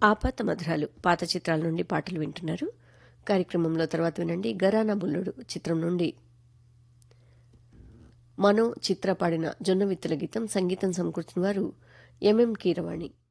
ఆపాత మధురాలు పాత చిత్రాల నుండి పాటలు వింటున్నారు. కార్యక్రమంలో తర్వాత వినండి గరానా బుల్లుడు చిత్రం నుండి మనో చిత్ర పాడిన జొన్నవిత్తుల గీతం. సంగీతం సమకూర్చిన వారు ఎంఎం కీరవాణి.